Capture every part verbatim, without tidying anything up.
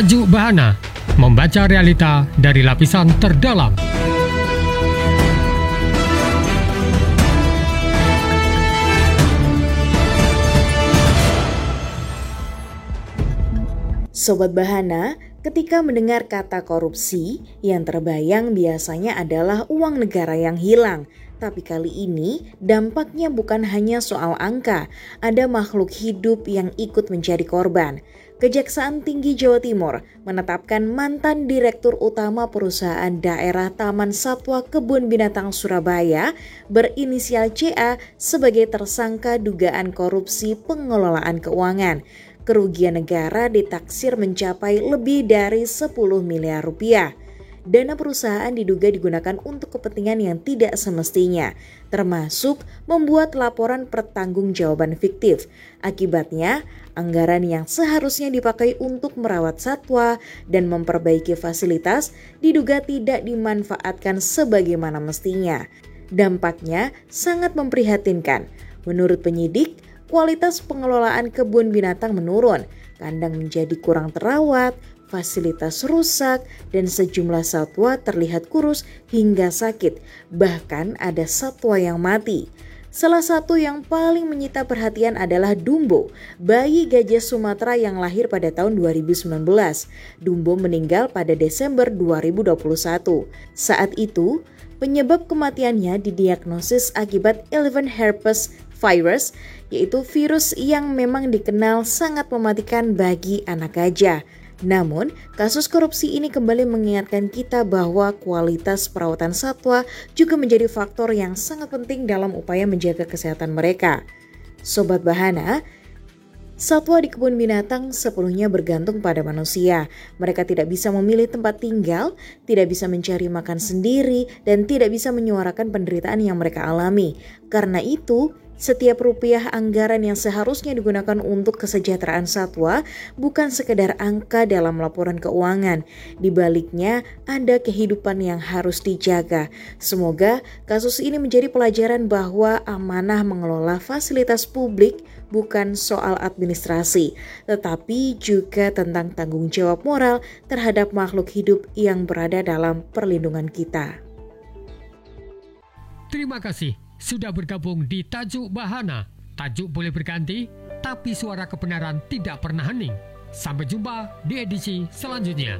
Tajuk Bahana, membaca realita dari lapisan terdalam. Sobat Bahana, ketika mendengar kata korupsi, yang terbayang biasanya adalah uang negara yang hilang. Tapi kali ini dampaknya bukan hanya soal angka, ada makhluk hidup yang ikut menjadi korban. Kejaksaan Tinggi Jawa Timur menetapkan mantan Direktur Utama Perusahaan Daerah Taman Satwa Kebun Binatang Surabaya berinisial C A sebagai tersangka dugaan korupsi pengelolaan keuangan. Kerugian negara ditaksir mencapai lebih dari sepuluh miliar rupiah. Dana perusahaan diduga digunakan untuk kepentingan yang tidak semestinya, termasuk membuat laporan pertanggungjawaban fiktif. Akibatnya, anggaran yang seharusnya dipakai untuk merawat satwa dan memperbaiki fasilitas diduga tidak dimanfaatkan sebagaimana mestinya. Dampaknya sangat memprihatinkan. Menurut penyidik, kualitas pengelolaan kebun binatang menurun, kandang menjadi kurang terawat, fasilitas rusak, dan sejumlah satwa terlihat kurus hingga sakit. Bahkan ada satwa yang mati. Salah satu yang paling menyita perhatian adalah Dumbo, bayi gajah Sumatera yang lahir pada tahun dua ribu sembilan belas. Dumbo meninggal pada Desember dua ribu dua puluh satu. Saat itu, penyebab kematiannya didiagnosis akibat elephant herpes virus, yaitu virus yang memang dikenal sangat mematikan bagi anak gajah. Namun, kasus korupsi ini kembali mengingatkan kita bahwa kualitas perawatan satwa juga menjadi faktor yang sangat penting dalam upaya menjaga kesehatan mereka. Sobat Bahana, satwa di kebun binatang sepenuhnya bergantung pada manusia. Mereka tidak bisa memilih tempat tinggal, tidak bisa mencari makan sendiri, dan tidak bisa menyuarakan penderitaan yang mereka alami. Karena itu, setiap rupiah anggaran yang seharusnya digunakan untuk kesejahteraan satwa bukan sekedar angka dalam laporan keuangan. Di baliknya ada kehidupan yang harus dijaga. Semoga kasus ini menjadi pelajaran bahwa amanah mengelola fasilitas publik bukan soal administrasi, tetapi juga tentang tanggung jawab moral terhadap makhluk hidup yang berada dalam perlindungan kita. Terima kasih sudah bergabung di Tajuk Bahana. Tajuk boleh berganti, tapi suara kebenaran tidak pernah hening. Sampai jumpa di edisi selanjutnya.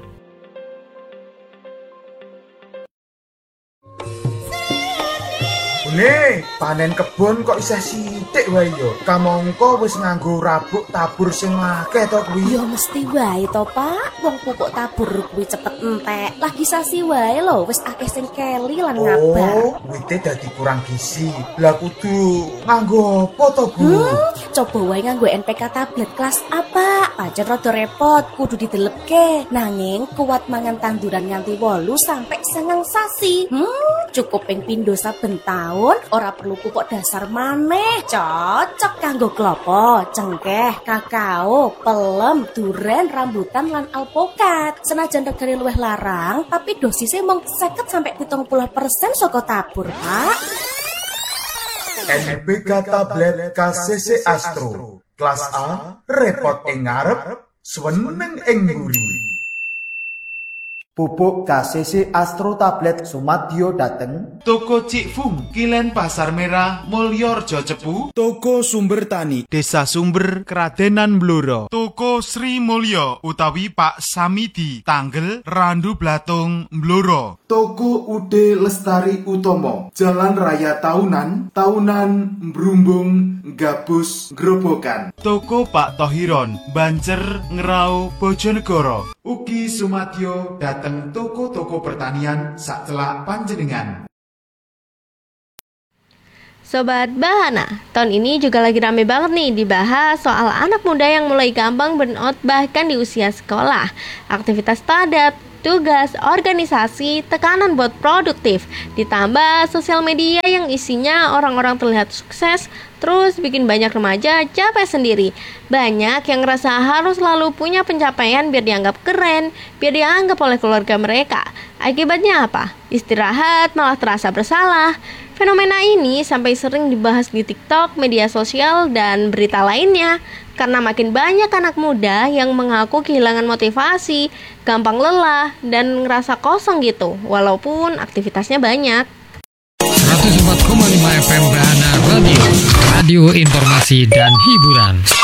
Nih, panen kebun kok isih sithik wae yo. Kamangka wis nganggo rabuk tabur sing akeh to kuwi. Yo mesti wae to, Pak. Wong pupuk tabur kuwi cepet entek. Lagi sasi wae lho, wis akeh sing keli lan ngabar. Oh, wite dadi kurang gizi. Lah kudu nganggo apa to, Bu? Hmm, coba wae nganggo N P K tablet kelas apa? Pancen rada repot, kudu didelepke. Nanging kuat mangan tanduran nganti wolu sampai seneng sasi. Hmm, cukup ping pindho saben taun. Ora perlu pupuk dasar maneh, cocok kanggo klopo, cengkeh, kakao, pelem, duren, rambutan lan alpokat. Senajan regane luwih larang, tapi dosisnya mung seket sampai pitung puluh persen saka tabur, Pak. N P K tablet K C C Astro. Kelas A, repot ing ngarep, seneng ing mburi. Pupuk K C C Astro Tablet Sumadyo dateng Toko Cikfung, Kilen Pasar Merah, Mulyorjo Cepu. Toko Sumber Tani, Desa Sumber, Kradenan Blora. Toko Sri Mulyo utawi Pak Samidi, Tanggel, Randu Blatung, Blora. Toko Ude Lestari Utomo, Jalan Raya Taunan, Taunan, Brumbung, Gabus, Grobogan. Toko Pak Tohiron, Bancer, Ngerau, Bojonegoro. Ugi Sumadyo dateng toko-toko pertanian sak celak panjenengan. Sobat Bahana, tahun ini juga lagi rame banget nih dibahas soal anak muda yang mulai gampang burnout bahkan di usia sekolah. Aktivitas padat, tugas, organisasi, tekanan buat produktif, ditambah sosial media yang isinya orang-orang terlihat sukses, terus bikin banyak remaja capek sendiri. Banyak yang ngerasa harus selalu punya pencapaian biar dianggap keren, biar dianggap oleh keluarga mereka. Akibatnya apa? Istirahat malah terasa bersalah. Fenomena ini sampai sering dibahas di TikTok, media sosial, dan berita lainnya. Karena makin banyak anak muda yang mengaku kehilangan motivasi, gampang lelah, dan ngerasa kosong gitu, walaupun aktivitasnya banyak. seratus empat koma lima F M Bahana Radio, radio informasi dan hiburan.